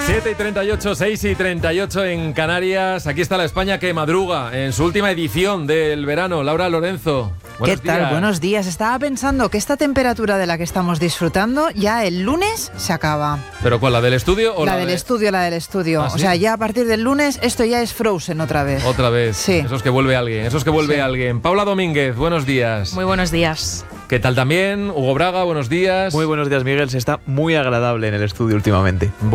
7:38, 6:38 en Canarias. Aquí está la España que madruga en su última edición del verano. Laura Lorenzo, buenos ¿Qué tal? días. Buenos días. Estaba pensando que esta temperatura de la que estamos disfrutando ya el lunes se acaba. ¿Pero cuál? ¿La del estudio o La del estudio. ¿Ah, sí? O sea, ya a partir del lunes esto ya es Frozen otra vez. Otra vez. Sí. Eso es que vuelve alguien. Paula Domínguez, buenos días. Muy buenos días. ¿Qué tal también? Hugo Braga, buenos días. Muy buenos días, Miguel. Se está muy agradable en el estudio últimamente.